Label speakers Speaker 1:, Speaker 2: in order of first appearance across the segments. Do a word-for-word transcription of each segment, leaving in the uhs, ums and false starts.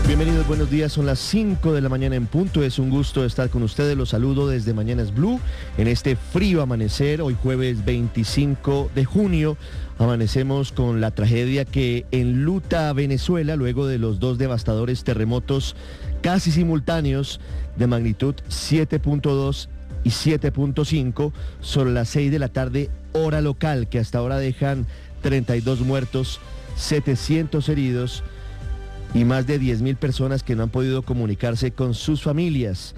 Speaker 1: Bienvenidos, buenos días, son las cinco de la mañana en punto, es un gusto estar con ustedes, los saludo desde Mañanas Blue, en este frío amanecer, hoy jueves veinticinco de junio, amanecemos con la tragedia que enluta a Venezuela luego de los dos devastadores terremotos casi simultáneos de magnitud siete punto dos y siete punto cinco sobre las seis de la tarde, hora local, que hasta ahora dejan treinta y dos muertos, setecientos heridos, y más de diez mil personas que no han podido comunicarse con sus familias.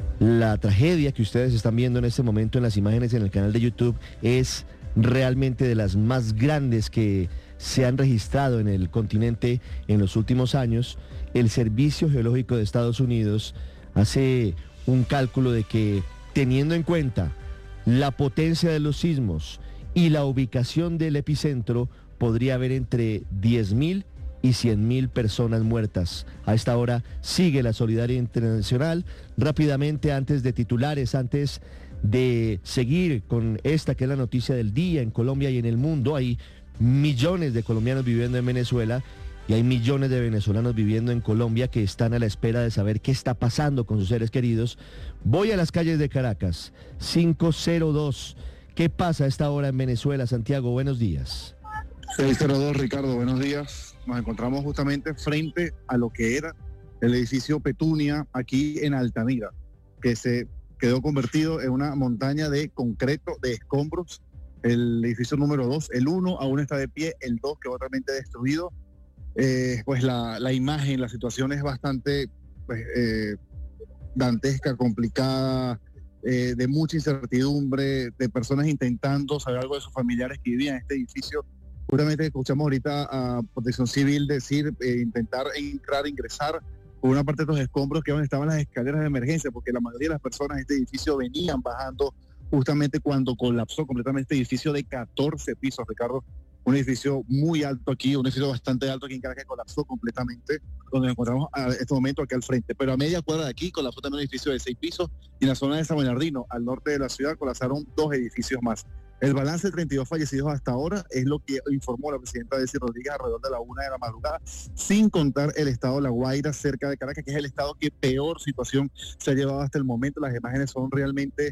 Speaker 1: La tragedia que ustedes están viendo en este momento en las imágenes en el canal de YouTube es realmente de las más grandes que se han registrado en el continente en los últimos años. El Servicio Geológico de Estados Unidos hace un cálculo de que, teniendo en cuenta la potencia de los sismos y la ubicación del epicentro, podría haber entre diez mil y cien mil personas muertas. A esta hora sigue la solidaridad internacional. Rápidamente, antes de titulares, antes de seguir con esta que es la noticia del día en Colombia y en el mundo, hay millones de colombianos viviendo en Venezuela y hay millones de venezolanos viviendo en Colombia que están a la espera de saber qué está pasando con sus seres queridos. Voy a las calles de Caracas, cinco cero dos. ¿Qué pasa a esta hora en Venezuela? Santiago, buenos días.
Speaker 2: seis cero dos, Ricardo, buenos días. Nos encontramos justamente frente a lo que era el edificio Petunia aquí en Altamira, que se quedó convertido en una montaña de concreto, de escombros. El edificio número dos, el uno aún está de pie, el dos quedó totalmente destruido. Eh, pues la, la imagen, la situación es bastante pues, eh, dantesca, complicada, eh, de mucha incertidumbre, de personas intentando saber algo de sus familiares que vivían en este edificio. Justamente escuchamos ahorita a Protección Civil decir, eh, intentar entrar, ingresar por una parte de los escombros que estaban las escaleras de emergencia, porque la mayoría de las personas de este edificio venían bajando justamente cuando colapsó completamente este edificio de catorce pisos, Ricardo. Un edificio muy alto aquí, un edificio bastante alto aquí en Caracas, que colapsó completamente, donde nos encontramos a este momento aquí al frente. Pero a media cuadra de aquí colapsó también un edificio de seis pisos, y en la zona de San Bernardino, al norte de la ciudad, colapsaron dos edificios más. El balance de treinta y dos fallecidos hasta ahora es lo que informó la presidenta Delsy Rodríguez alrededor de la una de la madrugada, sin contar el estado de La Guaira, cerca de Caracas, que es el estado que peor situación se ha llevado hasta el momento. Las imágenes son realmente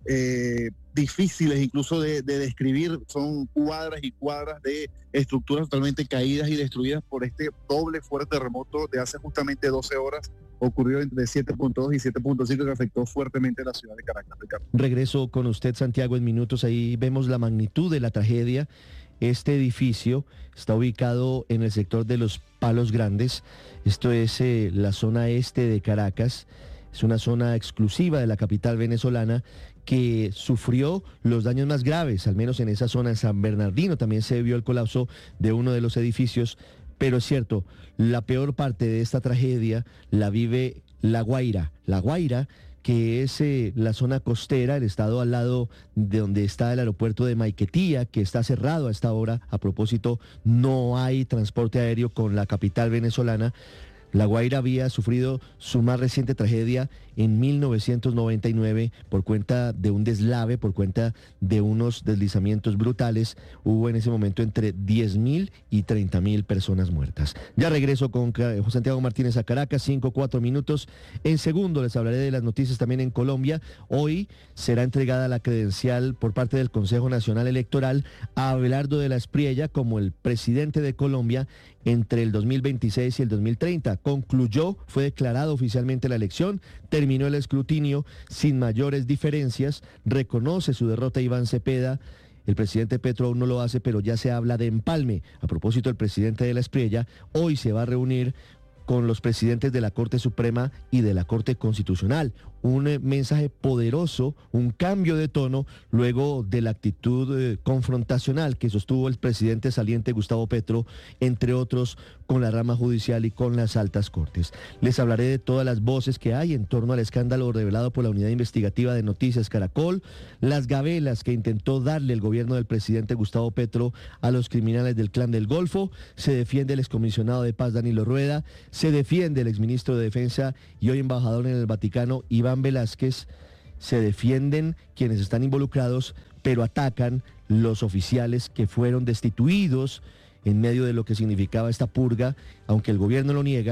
Speaker 2: eh, difíciles incluso de, de describir, son cuadras y cuadras de estructuras totalmente caídas y destruidas por este doble fuerte terremoto de hace justamente doce horas. Ocurrió entre siete punto dos y siete punto cinco, que afectó fuertemente a la ciudad de Caracas, Ricardo.
Speaker 1: Regreso con usted, Santiago, en minutos. Ahí vemos la magnitud de la tragedia. Este edificio está ubicado en el sector de Los Palos Grandes. Esto es eh, la zona este de Caracas. Es una zona exclusiva de la capital venezolana que sufrió los daños más graves, al menos en esa zona. En San Bernardino también se vio el colapso de uno de los edificios. Pero es cierto, la peor parte de esta tragedia la vive La Guaira. La Guaira, que es eh, la zona costera, el estado al lado de donde está el aeropuerto de Maiquetía, que está cerrado a esta hora. A propósito, no hay transporte aéreo con la capital venezolana. La Guaira había sufrido su más reciente tragedia en mil novecientos noventa y nueve por cuenta de un deslave, por cuenta de unos deslizamientos brutales. Hubo en ese momento entre diez mil y treinta mil personas muertas. Ya regreso con Santiago Martínez a Caracas, cinco, cuatro minutos. En segundo les hablaré de las noticias también en Colombia. Hoy será entregada la credencial por parte del Consejo Nacional Electoral a Abelardo de la Espriella como el presidente de Colombia entre el dos mil veintiséis y el dos mil treinta. Concluyó, fue declarada oficialmente la elección, terminó el escrutinio sin mayores diferencias, reconoce su derrota Iván Cepeda. El presidente Petro aún no lo hace, pero ya se habla de empalme. A propósito, el presidente de la Espriella hoy se va a reunir con los presidentes de la Corte Suprema y de la Corte Constitucional. Un eh, mensaje poderoso, un cambio de tono luego de la actitud eh, confrontacional que sostuvo el presidente saliente Gustavo Petro, entre otros con la rama judicial y con las altas cortes. Les hablaré de todas las voces que hay en torno al escándalo revelado por la Unidad Investigativa de Noticias Caracol, las gabelas que intentó darle el gobierno del presidente Gustavo Petro a los criminales del Clan del Golfo. Se defiende el excomisionado de paz Danilo Rueda, se defiende el exministro de Defensa y hoy embajador en el Vaticano Iván Velázquez. Se defienden quienes están involucrados, pero atacan los oficiales que fueron destituidos en medio de lo que significaba esta purga, aunque el gobierno lo niega.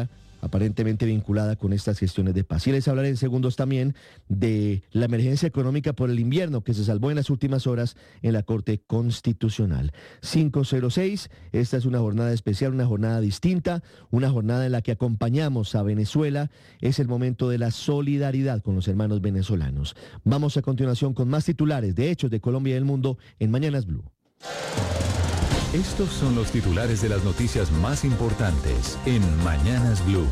Speaker 1: aparentemente vinculada con estas gestiones de paz. Y les hablaré en segundos también de la emergencia económica por el invierno que se salvó en las últimas horas en la Corte Constitucional. cinco cero seis, esta es una jornada especial, una jornada distinta, una jornada en la que acompañamos a Venezuela. Es el momento de la solidaridad con los hermanos venezolanos. Vamos a continuación con más titulares de hechos de Colombia y del mundo en Mañanas Blue.
Speaker 3: Estos son los titulares de las noticias más importantes en Mañanas Blue.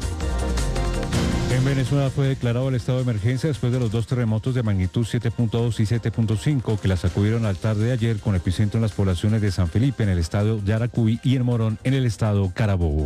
Speaker 4: En Venezuela fue declarado el estado de emergencia después de los dos terremotos de magnitud siete punto dos y siete punto cinco que la sacudieron al tarde de ayer, con epicentro en las poblaciones de San Felipe en el estado Yaracuy y en Morón en el estado Carabobo.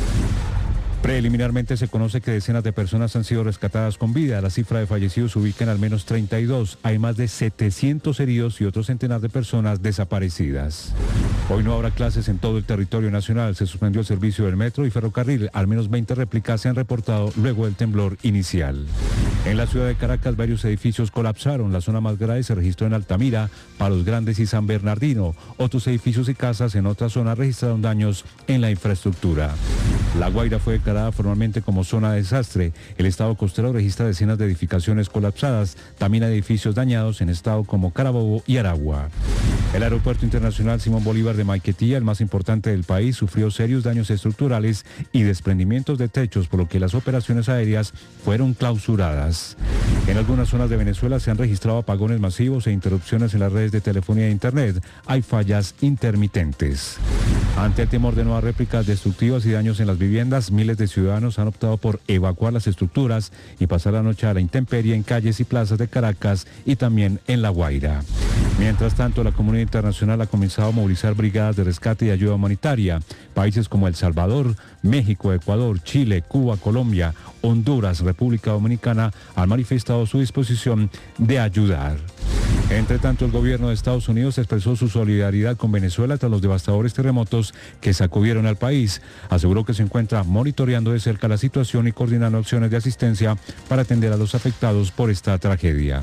Speaker 4: Preliminarmente se conoce que decenas de personas han sido rescatadas con vida. La cifra de fallecidos se ubica en al menos treinta y dos. Hay más de setecientos heridos y otro centenar de personas desaparecidas. Hoy no habrá clases en todo el territorio nacional. Se suspendió el servicio del metro y ferrocarril. Al menos veinte réplicas se han reportado luego del temblor inicial. En la ciudad de Caracas varios edificios colapsaron. La zona más grave se registró en Altamira, Palos Grandes y San Bernardino. Otros edificios y casas en otras zonas registraron daños en la infraestructura. La Guaira fue declarada formalmente como zona de desastre. El estado costero registra decenas de edificaciones colapsadas. También hay edificios dañados en estado como Carabobo y Aragua. El aeropuerto internacional Simón Bolívar de Maiquetía, el más importante del país, sufrió serios daños estructurales y desprendimientos de techos, por lo que las operaciones aéreas fueron clausuradas. En algunas zonas de Venezuela se han registrado apagones masivos e interrupciones en las redes de telefonía e internet. Hay fallas intermitentes. Ante el temor de nuevas réplicas destructivas y daños en las viviendas, miles de ciudadanos han optado por evacuar las estructuras y pasar la noche a la intemperie en calles y plazas de Caracas y también en La Guaira. Mientras tanto, la comunidad internacional ha comenzado a movilizar brigadas de rescate y ayuda humanitaria. Países como El Salvador, México, Ecuador, Chile, Cuba, Colombia, Honduras, República Dominicana han manifestado su disposición de ayudar. Entre tanto, el gobierno de Estados Unidos expresó su solidaridad con Venezuela tras los devastadores terremotos que sacudieron al país. Aseguró que se encuentra monitoreando de cerca la situación y coordinando acciones de asistencia para atender a los afectados por esta tragedia.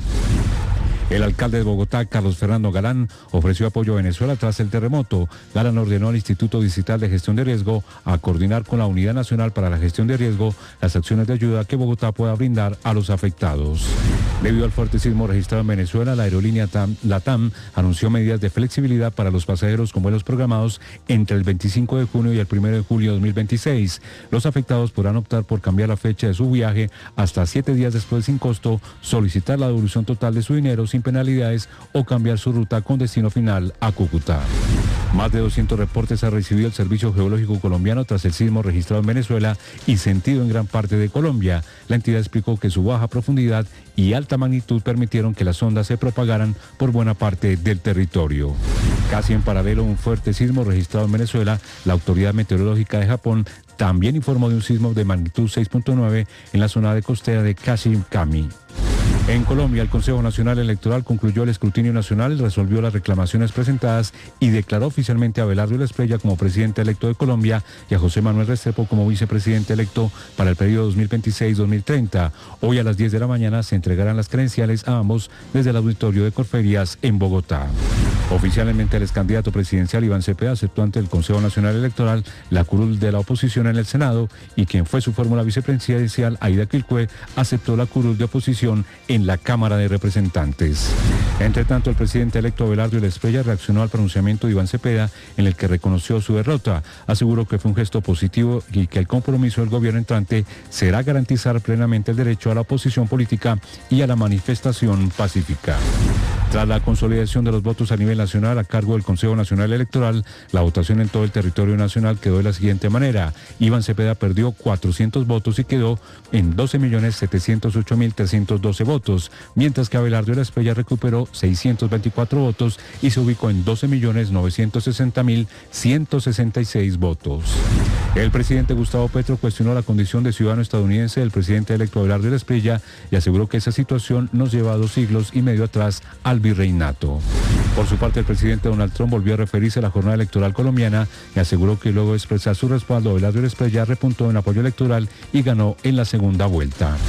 Speaker 4: El alcalde de Bogotá, Carlos Fernando Galán, ofreció apoyo a Venezuela tras el terremoto. Galán ordenó al Instituto Distrital de Gestión de Riesgo a coordinar con la Unidad Nacional para la Gestión de Riesgo las acciones de ayuda que Bogotá pueda brindar a los afectados. Debido al fuerte sismo registrado en Venezuela, la aerolínea LATAM anunció medidas de flexibilidad para los pasajeros con vuelos programados entre el veinticinco de junio y el primero de julio de dos mil veintiséis. Los afectados podrán optar por cambiar la fecha de su viaje hasta siete días después sin costo, solicitar la devolución total de su dinero sin penalidades o cambiar su ruta con destino final a Cúcuta. Más de doscientos reportes ha recibido el Servicio Geológico Colombiano tras el sismo registrado en Venezuela y sentido en gran parte de Colombia. La entidad explicó que su baja profundidad y alta magnitud permitieron que las ondas se propagaran por buena parte del territorio. Casi en paralelo a un fuerte sismo registrado en Venezuela, la Autoridad Meteorológica de Japón también informó de un sismo de magnitud seis punto nueve en la zona de costera de Kashimkami. En Colombia, el Consejo Nacional Electoral concluyó el escrutinio nacional, resolvió las reclamaciones presentadas y declaró oficialmente a Abelardo Lesprella como presidente electo de Colombia y a José Manuel Restrepo como vicepresidente electo para el periodo dos mil veintiséis a dos mil treinta. Hoy a las diez de la mañana se entregarán las credenciales a ambos desde el auditorio de Corferias en Bogotá. Oficialmente, el ex candidato presidencial Iván Cepeda aceptó ante el Consejo Nacional Electoral la curul de la oposición en el Senado y quien fue su fórmula vicepresidencial, Aida Quilcue, aceptó la curul de oposición en la Cámara de Representantes. Entre tanto, el presidente electo Abelardo Lesprella reaccionó al pronunciamiento de Iván Cepeda en el que reconoció su derrota. Aseguró que fue un gesto positivo y que el compromiso del gobierno entrante será garantizar plenamente el derecho a la oposición política y a la manifestación pacífica. Tras la consolidación de los votos a nivel nacional a cargo del Consejo Nacional Electoral, la votación en todo el territorio nacional quedó de la siguiente manera. Iván Cepeda perdió cuatrocientos votos y quedó en doce millones setecientos ocho mil trescientos doce votos, mientras que Abelardo Lesprella recuperó seiscientos veinticuatro votos y se ubicó en doce millones novecientos sesenta mil ciento sesenta y seis votos. El presidente Gustavo Petro cuestionó la condición de ciudadano estadounidense del presidente electo Abelardo Lesprella y aseguró que esa situación nos lleva a dos siglos y medio atrás al virreinato. Por su parte, el presidente Donald Trump volvió a referirse a la jornada electoral colombiana y aseguró que luego de expresar su respaldo a Abelardo Lesprella repuntó en apoyo electoral y ganó en la segunda vuelta.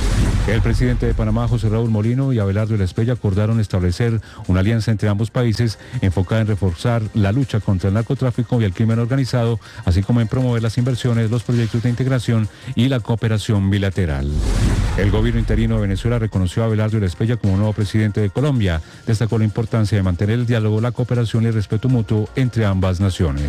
Speaker 4: El presidente de Panamá, José Raúl Molino, y Abelardo de la Espriella acordaron establecer una alianza entre ambos países enfocada en reforzar la lucha contra el narcotráfico y el crimen organizado, así como en promover las inversiones, los proyectos de integración y la cooperación bilateral. El gobierno interino de Venezuela reconoció a Abelardo de la Espriella como nuevo presidente de Colombia. Destacó la importancia de mantener el diálogo, la cooperación y el respeto mutuo entre ambas naciones.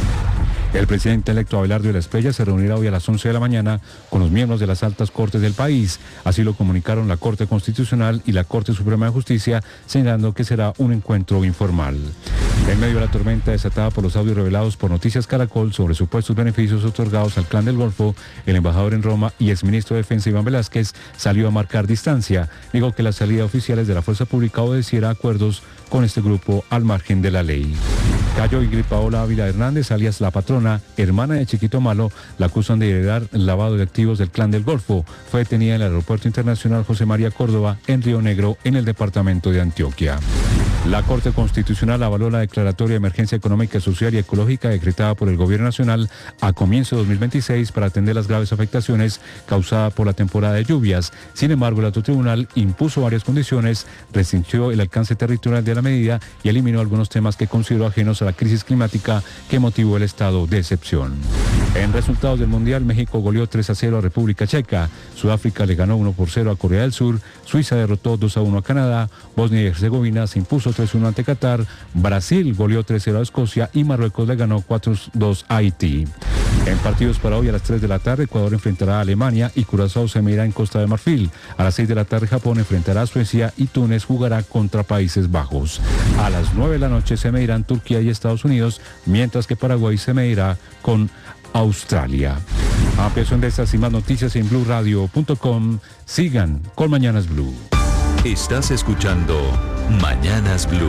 Speaker 4: El presidente electo Abelardo de la Espriella se reunirá hoy a las once de la mañana con los miembros de las altas cortes del país. Así lo comunicaron la Corte Constitucional y la Corte Suprema de Justicia, señalando que será un encuentro informal. En medio de la tormenta desatada por los audios revelados por Noticias Caracol sobre supuestos beneficios otorgados al Clan del Golfo, el embajador en Roma y exministro de Defensa Iván Velázquez salió a marcar distancia. Dijo que la salida oficiales de la fuerza pública obedeciera a acuerdos con este grupo al margen de la ley. Cayo Ingrid Paola Ávila Hernández, alias La Patrona, hermana de Chiquito Malo, la acusan de heredar lavado de activos del Clan del Golfo. Fue detenida en el Aeropuerto Internacional José María Córdoba, en Río Negro, en el departamento de Antioquia. La Corte Constitucional avaló la declaratoria de emergencia económica, social y ecológica decretada por el Gobierno Nacional a comienzo de dos mil veintiséis para atender las graves afectaciones causadas por la temporada de lluvias. Sin embargo, el alto tribunal impuso varias condiciones, restringió el alcance territorial de la medida y eliminó algunos temas que consideró ajenos a la crisis climática que motivó el estado de excepción. En resultados del Mundial, México goleó tres a cero a República Checa, Sudáfrica le ganó uno por cero a Corea del Sur, Suiza derrotó dos a uno a Canadá, Bosnia y Herzegovina se impuso tres a uno ante Qatar, Brasil goleó tres a cero a Escocia y Marruecos le ganó cuatro a dos a Haití. En partidos para hoy a las tres de la tarde, Ecuador enfrentará a Alemania y Curazao se medirá en Costa de Marfil. A las seis de la tarde, Japón enfrentará a Suecia y Túnez jugará contra Países Bajos. A las nueve de la noche se medirán Turquía y Estados Unidos, mientras que Paraguay se medirá con Australia. Ampliación de estas y más noticias en blue radio punto com. Sigan con Mañanas Blue.
Speaker 3: Estás escuchando Mañanas Blue.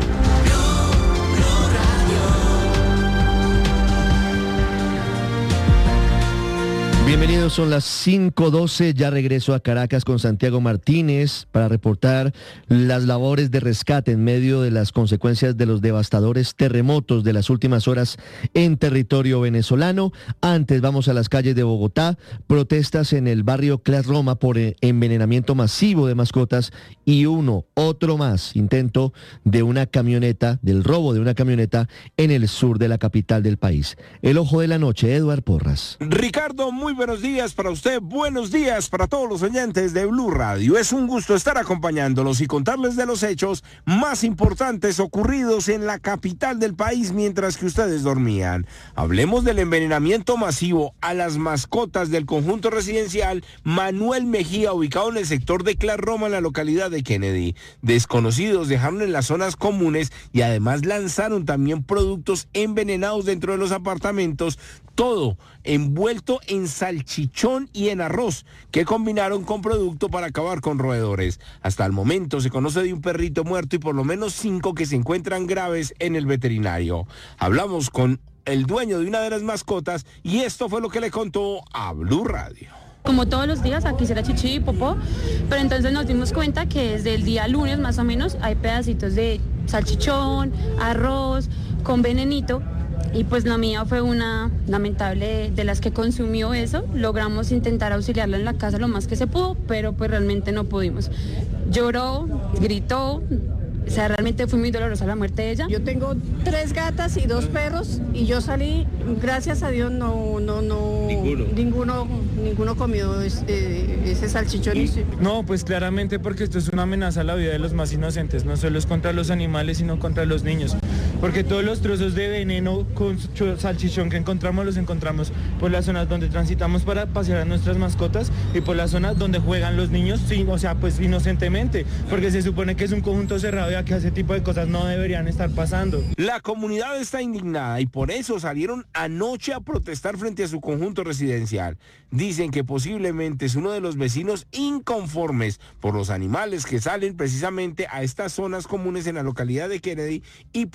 Speaker 1: Bienvenidos, son las cinco doce, ya regreso a Caracas con Santiago Martínez para reportar las labores de rescate en medio de las consecuencias de los devastadores terremotos de las últimas horas en territorio venezolano. Antes vamos a las calles de Bogotá, protestas en el barrio Clas Roma por envenenamiento masivo de mascotas y uno, otro más, intento de una camioneta, del robo de una camioneta en el sur de la capital del país. El ojo de la noche, Eduard Porras.
Speaker 5: Ricardo, muy buenos días para usted, buenos días para todos los oyentes de Blue Radio. Es un gusto estar acompañándolos y contarles de los hechos más importantes ocurridos en la capital del país mientras que ustedes dormían. Hablemos del envenenamiento masivo a las mascotas del conjunto residencial Manuel Mejía, ubicado en el sector de Clas Roma, en la localidad de Kennedy. Desconocidos dejaron en las zonas comunes y además lanzaron también productos envenenados dentro de los apartamentos, todo envuelto en salchichón y en arroz, que combinaron con producto para acabar con roedores. Hasta el momento se conoce de un perrito muerto y por lo menos cinco que se encuentran graves en el veterinario. Hablamos con el dueño de una de las mascotas y esto fue lo que le contó a Blue Radio.
Speaker 6: Como todos los días aquí será chichi y popó, pero entonces nos dimos cuenta que desde el día lunes más o menos hay pedacitos de salchichón, arroz, con venenito. Y pues la mía fue una lamentable de las que consumió eso. Logramos intentar auxiliarla en la casa lo más que se pudo, pero pues realmente no pudimos. Lloró, gritó, o sea, realmente fue muy dolorosa la muerte de ella.
Speaker 7: Yo tengo tres gatas y dos perros y yo salí, gracias a Dios, no, no, no, ninguno, ninguno, ninguno comió ese, ese salchichón.
Speaker 8: No, pues claramente porque esto es una amenaza a la vida de los más inocentes, no solo es contra los animales, sino contra los niños. Porque todos los trozos de veneno con salchichón que encontramos los encontramos por las zonas donde transitamos para pasear a nuestras mascotas y por las zonas donde juegan los niños, sí, o sea, pues inocentemente, porque se supone que es un conjunto cerrado y que ese tipo de cosas no deberían estar pasando.
Speaker 5: La comunidad está indignada y por eso salieron anoche a protestar frente a su conjunto residencial. Dicen que posiblemente es uno de los vecinos inconformes por los animales que salen precisamente a estas zonas comunes en la localidad de Kennedy y por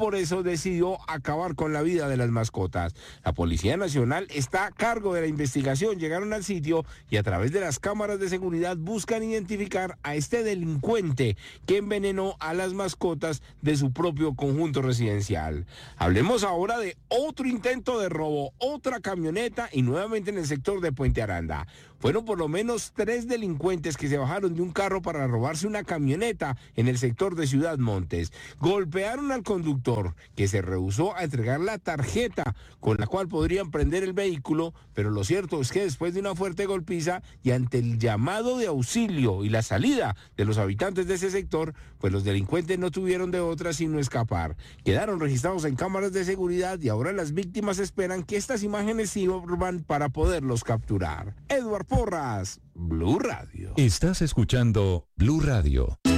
Speaker 5: por eso decidió acabar con la vida de las mascotas. La Policía Nacional está a cargo de la investigación. Llegaron al sitio y a través de las cámaras de seguridad buscan identificar a este delincuente que envenenó a las mascotas de su propio conjunto residencial. Hablemos ahora de otro intento de robo, otra camioneta y nuevamente en el sector de Puente Aranda. Fueron por lo menos tres delincuentes que se bajaron de un carro para robarse una camioneta en el sector de Ciudad Montes. Golpearon al conductor, que se rehusó a entregar la tarjeta con la cual podrían prender el vehículo, pero lo cierto es que después de una fuerte golpiza y ante el llamado de auxilio y la salida de los habitantes de ese sector, pues los delincuentes no tuvieron de otra sino escapar. Quedaron registrados en cámaras de seguridad y ahora las víctimas esperan que estas imágenes sirvan para poderlos capturar. Edward Porras, Blue Radio.
Speaker 3: Estás escuchando Blue Radio.